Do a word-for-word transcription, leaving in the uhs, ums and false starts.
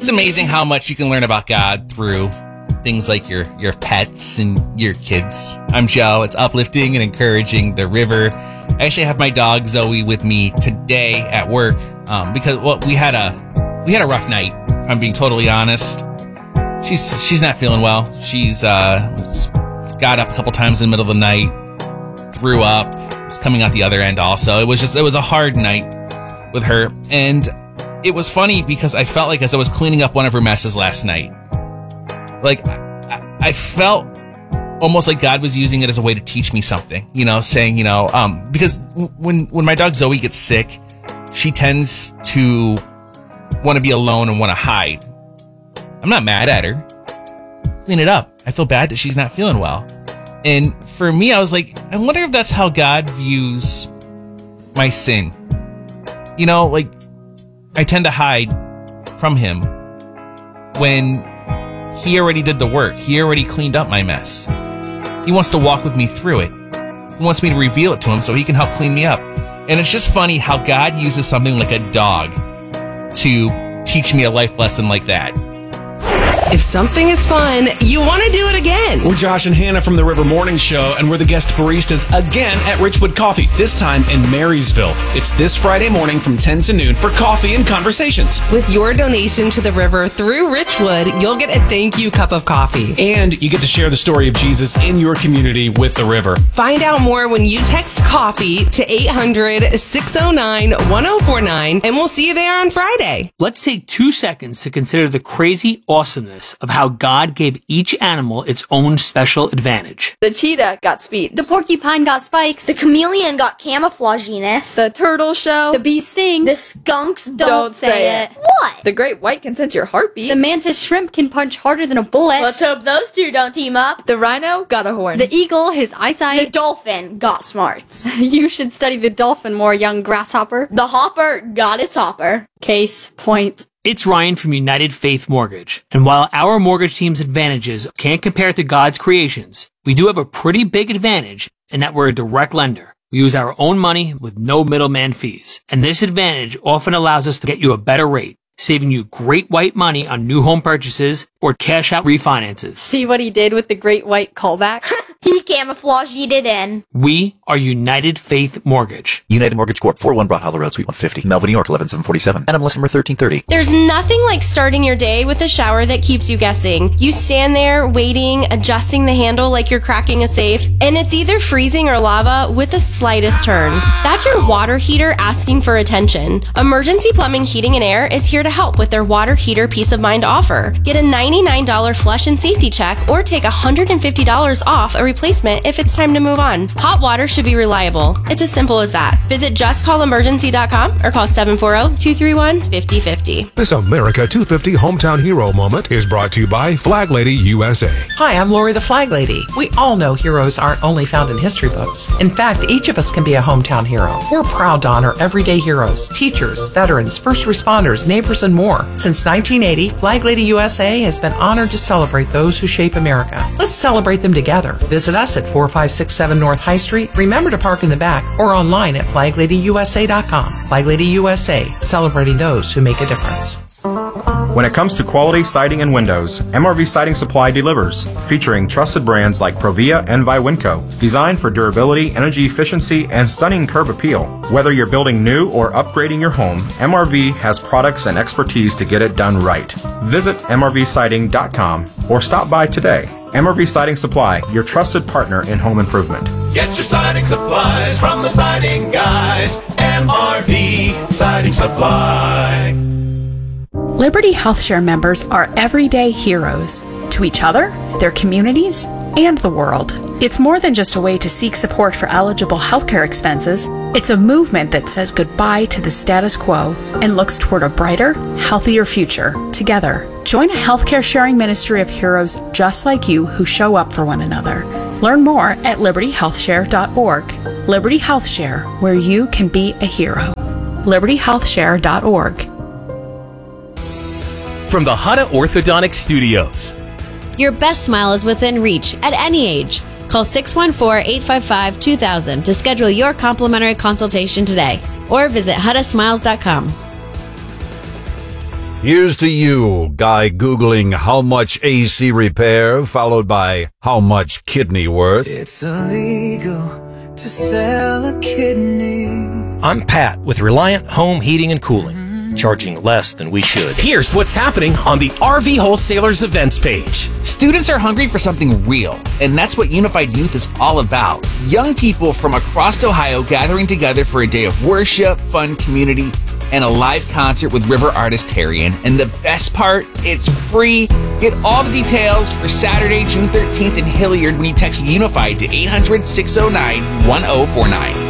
It's amazing how much you can learn about God through things like your, your pets and your kids. I'm Joe. It's uplifting and encouraging the river. I actually have my dog Zoe with me today at work um, because well, we had a we had a rough night. I'm being totally honest. She's she's not feeling well. She's uh, got up a couple times in the middle of the night, threw up. It's coming out the other end. Also, it was just it was a hard night with her, and it was funny because I felt like as I was cleaning up one of her messes last night, like I, I felt almost like God was using it as a way to teach me something, you know, saying, you know, um, because when, when my dog Zoe gets sick, she tends to want to be alone and want to hide. I'm not mad at her. Clean it up. I feel bad that she's not feeling well. And for me, I was like, I wonder if that's how God views my sin. You know, like I tend to hide from him when he already did the work. He already cleaned up my mess. He wants to walk with me through it. He wants me to reveal it to him so he can help clean me up. And it's just funny how God uses something like a dog to teach me a life lesson like that. If something is fun, you want to do it again. We're Josh and Hannah from the River Morning Show, and we're the guest baristas again at Richwood Coffee, this time in Marysville. It's this Friday morning from ten to noon for coffee and conversations. With your donation to the river through Richwood, you'll get a thank you cup of coffee. And you get to share the story of Jesus in your community with the river. Find out more when you text coffee to eight hundred, six oh nine, one oh four nine, and we'll see you there on Friday. Let's take two seconds to consider the crazy awesomeness of how God gave each animal its own special advantage. The cheetah got speed. The porcupine got spikes. The chameleon got camouflaginess. The turtle shell. The bee sting. The skunks don't, Don't say, say it. What? The great white can sense your heartbeat. The mantis shrimp can punch harder than a bullet. Let's hope those two don't team up. The rhino got a horn. The eagle, his The eyesight. dolphin got smarts. You should study the dolphin more, young grasshopper. The hopper got its hopper. Case point. It's Ryan from United Faith Mortgage, and while our mortgage team's advantages can't compare to God's creations, we do have a pretty big advantage in that we're a direct lender. We use our own money with no middleman fees, and this advantage often allows us to get you a better rate, saving you great white money on new home purchases or cash out refinances. See what he did with the great white callback? He camouflaged it in. We are United Faith Mortgage. United Mortgage Corp, four oh one Broad Hollow Road, Suite one fifty, Melville, New York, eleven seven forty-seven. N M L S number thirteen thirty. There's nothing like starting your day with a shower that keeps you guessing. You stand there waiting, adjusting the handle like you're cracking a safe, and it's either freezing or lava with the slightest turn. That's your water heater asking for attention. Emergency Plumbing, Heating, and Air is here to help with their water heater peace of mind offer. Get a ninety-nine dollars flush and safety check or take one hundred fifty dollars off a replacement if it's time to move on. Hot water should be reliable. It's as simple as that. Visit just call emergency dot com or call seven four zero, two three one, five zero five zero. This America two fifty Hometown Hero moment is brought to you by Flag Lady U S A. Hi, I'm Lori the Flag Lady. We all know heroes aren't only found in history books. In fact, each of us can be a hometown hero. We're proud to honor everyday heroes, teachers, veterans, first responders, neighbors, and more. Since nineteen eighty, Flag Lady U S A has been honored to celebrate those who shape America. Let's celebrate them together. Visit us at four five six seven North High Street. Remember to park in the back or online at flag lady u s a dot com. Flag Lady U S A, celebrating those who make a difference. When it comes to quality siding and windows, M R V Siding Supply delivers, featuring trusted brands like Provia and Viwinco, designed for durability, energy efficiency, and stunning curb appeal. Whether you're building new or upgrading your home, M R V has products and expertise to get it done right. Visit M R V siding dot com or stop by today. M R V Siding Supply, your trusted partner in home improvement. Get your siding supplies from the siding guys. M R V Siding Supply. Liberty HealthShare members are everyday heroes to each other, their communities, and the world. It's more than just a way to seek support for eligible healthcare expenses. It's a movement that says goodbye to the status quo and looks toward a brighter, healthier future together. Join a healthcare sharing ministry of heroes just like you who show up for one another. Learn more at liberty health share dot org. Liberty HealthShare, where you can be a hero. liberty health share dot org. From the Hutta Orthodontic Studios. Your best smile is within reach at any age. Call six one four, eight five five, two thousand to schedule your complimentary consultation today or visit hutta smiles dot com. Here's to you, guy Googling how much A C repair, followed by how much kidney worth. It's illegal to sell a kidney. I'm Pat with Reliant Home Heating and Cooling, charging less than we should. Here's what's happening on the R V Wholesalers events page. Students are hungry for something real, and that's what Unified Youth is all about. Young people from across Ohio gathering together for a day of worship, fun, community, and a live concert with river artist Tarian. And the best part, it's free. Get all the details for Saturday, June thirteenth in Hilliard when you text Unified to eight hundred, six oh nine, one oh four nine.